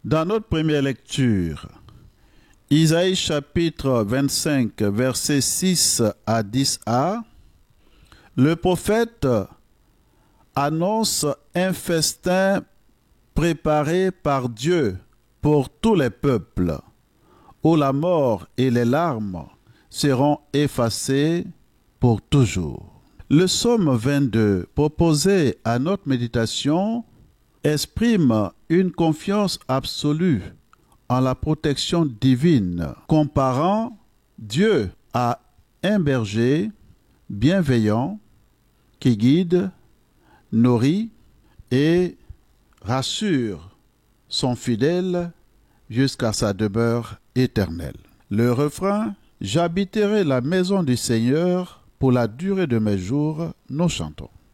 Dans notre première lecture, Isaïe chapitre 25, versets 6 à 10a, le prophète annonce un festin préparé par Dieu pour tous les peuples, où la mort et les larmes seront effacées pour toujours. Le psaume 22, proposé à notre méditation, exprime une confiance absolue en la protection divine, comparant Dieu à un berger bienveillant qui guide, nourrit et rassure son fidèle jusqu'à sa demeure éternelle. Le refrain « J'habiterai la maison du Seigneur pour la durée de mes jours », nous chantons.